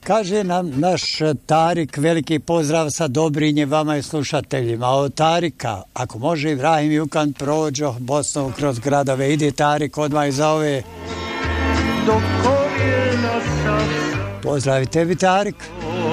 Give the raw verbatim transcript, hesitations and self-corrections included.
Kaže nam naš Tarik, veliki pozdrav sa Dobrinje vama i slušateljima. Od Tarika, ako može Ibrahim Jukan prođo Bosnom kroz gradove, ide Tarik odmah iza ove. Pozdravi tebi Tarik.